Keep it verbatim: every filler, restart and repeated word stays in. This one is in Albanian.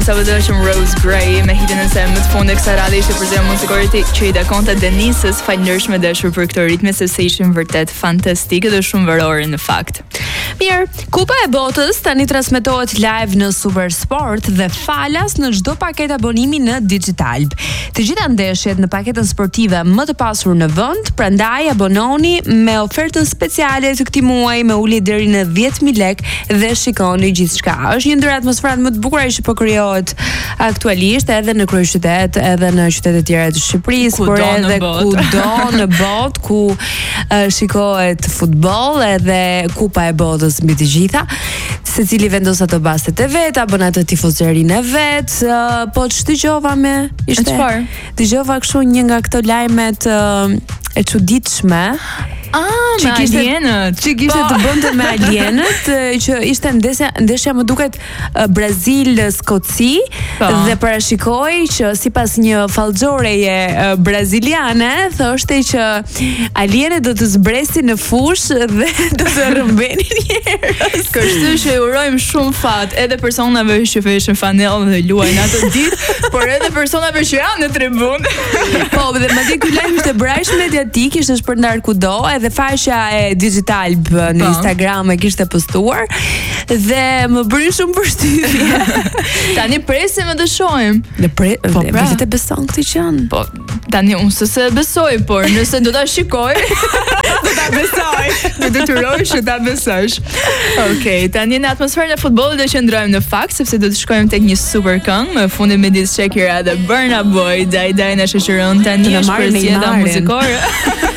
sa vë dëshëm Rose Gray me hitin e saj më të fundit kësaj radhe ishte përzerë muzikore që i dekonte Denisës, falëndershme dashur për këtë ritme sepse ishin vërtet fantastike dhe shumë verore në fakt. Mirë, Kupa e Botës tani transmetohet live në Super Sport dhe falas në çdo paketë abonimi në Digital. Të gjitha ndeshjet në paketën sportive më të pasur në vend, prandaj abononi me ofertën speciale të këtij muaji me ulje deri në dhjetë mijë lekë dhe shikoni gjithçka. Është një ndër atmosferat më të bukura që po krijohet aktualisht edhe në kryeqytet, edhe në qytete të tjera të Shqipërisë, por edhe kudo në botë ku uh, shikohet futboll edhe Kupa e Botës mbi të gjitha. Secili vendos ato bastet e vet, bën atë tifozërinë e vet, uh, po ç'dëgjova me ishte. Çfarë? Dëgjova kështu një nga këto lajmet uh, e çuditshme. Ah, me alienët. Që kishte të bënte me alienët, që ishte ndeshja, ndeshja më duket Brazil-Skoci dhe parashikoi që sipas një fallxoreje braziliane, thoshte që alienët do të zbresin në fushë dhe do të rrëmbenin njerëz. Kështu që urojmë shumë fat edhe personave që veshin fanellë dhe luajnë atë ditë, por edhe personave që janë në tribunë. Po, dhe madje ky lajm ishte brajsh mediatik, ishte shpërndar kudo, edhe faqja e Digital në Instagram e kishte postuar dhe më bëri shumë përshtypje. Tani presim të shohim. Ne pre, po, pra. Vërtet e beson këtë gjën? Po, tani unë s'e besoj, por nëse do ta shikoj, do ta besoj. Do detyrohesh që ta besosh. Okej, okay, tani në atmosferën e futbollit do qëndrojmë në fakt sepse do të shkojmë tek një super këngë me fundin midis Shakira dhe Burna Boy. Daj daj na shoqëron tani është presjellja muzikore.